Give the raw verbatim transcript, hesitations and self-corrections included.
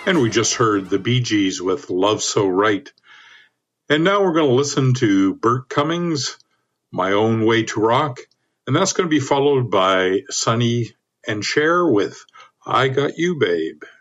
And we just heard the Bee Gees with Love So Right. And now we're going to listen to Bert Cummings, My Own Way to Rock. And that's going to be followed by Sonny and Cher with I Got You, Babe.